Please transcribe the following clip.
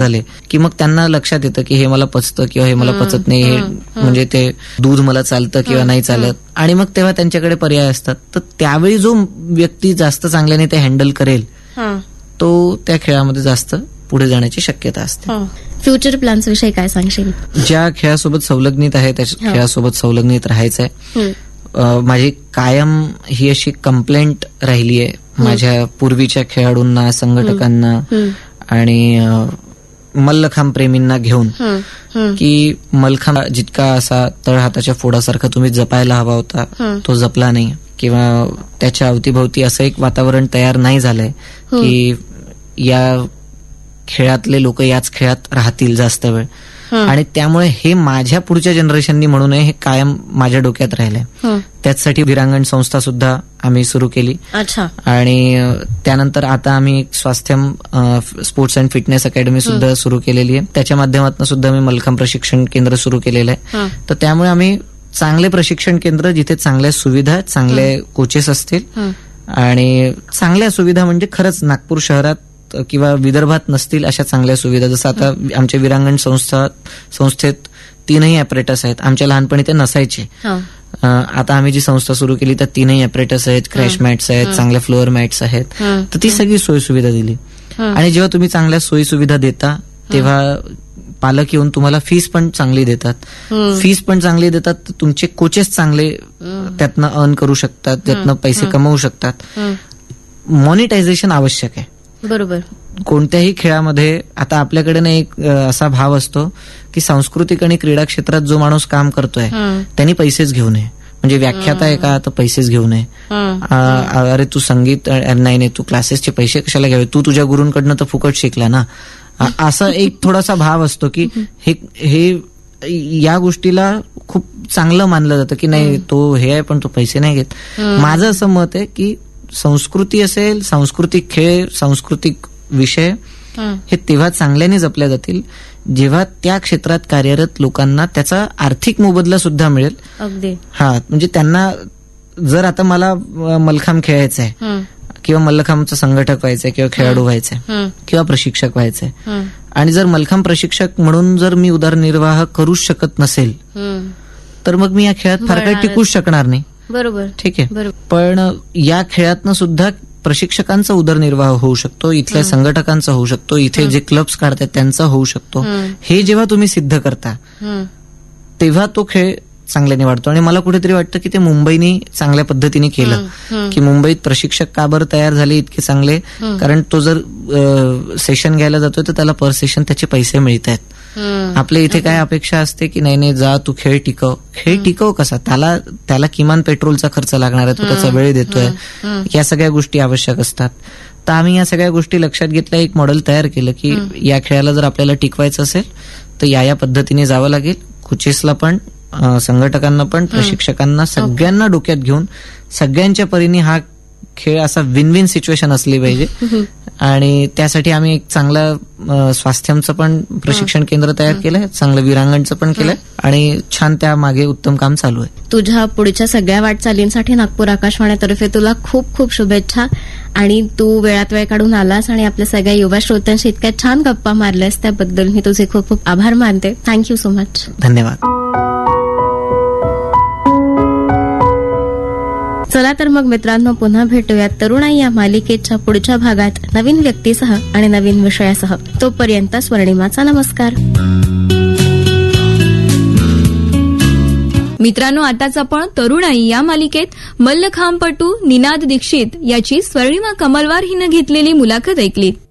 झाले की मग त्यांना लक्षात येतं की हे मला पचतं किंवा हे मला पचत नाही, हे म्हणजे ते दूध मला चालतं किंवा नाही चालत, आणि मग तेव्हा त्यांच्याकडे पर्याय असतात. तर त्यावेळी जो व्यक्ती जास्त चांगल्याने ते हँडल करेल तो त्या खेळामध्ये जास्त पुढे जाण्याची शक्यता असते. फ्युचर प्लॅन्स विषयी काय सांगशील? ज्या खेळासोबत संलग्नित आहे त्या खेळासोबत संलग्नित राहायचंय. माझी कायम ही अशी कंप्लेंट राहिली आहे माझ्या पूर्वीच्या खेळाडूंना, संघटकांना आणि मल्लखांब प्रेमींना घेऊन की मल्लखांब जितका असा तळहाताच्या फोडासारखा तुम्ही जपायला हवा होता तो जपला नाही, किंवा त्याच्या अवतीभोवती असं एक वातावरण तयार नाही झालंय की या खेळातले लोक याच खेळात राहतील जास्त वेळ, आणि त्यामुळे हे माझ्या पुढच्या जनरेशननी म्हणू नये हे कायम माझ्या डोक्यात राहिलंय. त्याचसाठी वीरांगण संस्था सुद्धा आम्ही सुरू केली. आणि त्यानंतर आता आम्ही Swasthyam sports and fitness academy सुद्धा सुरू केलेली आहे. त्याच्या माध्यमातून सुद्धा मी मल्लखांब प्रशिक्षण केंद्र सुरू केलेलं आहे. तर त्यामुळे आम्ही चांगले प्रशिक्षण केंद्र जिथे चांगल्या सुविधा, चांगले कोचेस असतील आणि चांगल्या सुविधा म्हणजे खरंच नागपूर शहरात किंवा विदर्भात नसतील अशा चांगल्या सुविधा, जसं आता आमच्या वीरांगण संस्थेत 3 ॲपरेटस आहेत. आमच्या लहानपणी ते नसायचे. आता आम्ही जी संस्था सुरू केली तर 3 ॲपरेटस आहेत, क्रॅश मॅट्स आहेत, चांगल्या फ्लोअर मॅट्स आहेत. तर ती सगळी सोयी सुविधा दिली. आणि जेव्हा तुम्ही चांगल्या सोयी सुविधा देता तेव्हा पालक येऊन तुम्हाला फीस पण चांगली देतात. तुमचे कोचेस चांगले त्यातनं अर्न करू शकतात, त्यातनं पैसे कमवू शकतात. मॉनिटायझेशन आवश्यक आहे. बरोबर. कोणत्याही खेळामध्ये आता आपल्याकडे ना एक असा भाव असतो की सांस्कृतिक आणि क्रीडा क्षेत्रात जो माणूस काम करतोय त्यांनी पैसेच घेऊ नये, म्हणजे व्याख्याता आहे का तर पैसेच घेऊ नये. अरे तू संगीत नाही, तू क्लासेसचे पैसे कशाला घ्यावे, तू तुझ्या गुरूंकडनं तर फुकट शिकला ना, असा एक थोडासा भाव असतो की हे या गोष्टीला खूप चांगलं मानलं जातं की नाही तो हे आहे पण तो पैसे नाही घेत. माझं असं मत आहे की संस्कृती असेल, सांस्कृतिक खेळ, सांस्कृतिक विषय हे तेव्हा चांगल्याने जपल्या जातील जेव्हा त्या क्षेत्रात कार्यरत लोकांना त्याचा आर्थिक मोबदला सुद्धा मिळेल. अगदी. म्हणजे त्यांना जर आता मला मल्लखांब खेळायचं आहे किंवा मल्लखांबचं संघटक व्हायचंय किंवा खेळाडू व्हायचंय किंवा प्रशिक्षक व्हायचंय, आणि जर मल्लखांब प्रशिक्षक म्हणून जर मी उदरनिर्वाह करूच शकत नसेल तर मग मी या खेळात फार काही टिकूच शकणार नाही. बरोबर. ठीक आहे. पण या खेळातनं सुद्धा प्रशिक्षकांचा उदरनिर्वाह होऊ शकतो, इथल्या संघटकांचा होऊ शकतो, इथे जे क्लब्स काढतात त्यांचा होऊ शकतो. हे जेव्हा तुम्ही सिद्ध करता तेव्हा तो खेळ चांगल्याने वाढतो. आणि मला कुठेतरी वाटतं की ते मुंबईने चांगल्या पद्धतीने केलं की मुंबईत प्रशिक्षक का बरं तयार झाले इतके चांगले, कारण तो जर सेशन घ्यायला जातोय तर त्याला पर सेशन त्याचे पैसे मिळत आहेत. आपल्या इथे काय अपेक्षा असते की नाही जा तू खेळ टिकव कसा, त्याला किमान पेट्रोलचा खर्च लागणार आहे, तो त्याचा वेळ देतोय, या सगळ्या गोष्टी आवश्यक असतात. तर आम्ही या सगळ्या गोष्टी लक्षात घेतल्या, एक मॉडेल तयार केलं की या खेळाला जर आपल्याला टिकवायचं असेल तर या पद्धतीने जावं लागेल. कोचेसला पण, संघटकांना पण, प्रशिक्षकांना, सगळ्यांना डोक्यात घेऊन सगळ्यांच्या परीने हा खेळ असा विन विन सिच्युएशन असली पाहिजे. आणि त्यासाठी आम्ही एक चांगलं स्वास्थ्यमचं पण प्रशिक्षण केंद्र तयार केलंय, चांगलं वीरांगणचं पण केलंय आणि छान त्या मागे उत्तम काम चालू आहे. तुझ्या पुढच्या सगळ्या वाटचालींसाठी नागपूर आकाशवाणीतर्फे तुला खूप खूप शुभेच्छा. आणि तू वेळात वेळ काढून आलास आणि आपल्या सगळ्या युवा श्रोत्यांशी इतक्या छान गप्पा मारल्यास त्याबद्दल मी तुझे खूप खूप आभार मानते. Thank you so much. धन्यवाद. चला तर मग मित्रांनो, पुन्हा भेटूयात तरुणाई या मालिकेच्या पुढच्या भागात नवीन व्यक्तीसह आणि नवीन विषयासह. तोपर्यंत स्वर्णिमाचा नमस्कार. मित्रांनो, आताच आपण तरुणाई या मालिकेत मल्लखांबपटू निनाद दीक्षित याची स्वर्णिमा कमलवार हिनं घेतलेली मुलाखत ऐकलीत.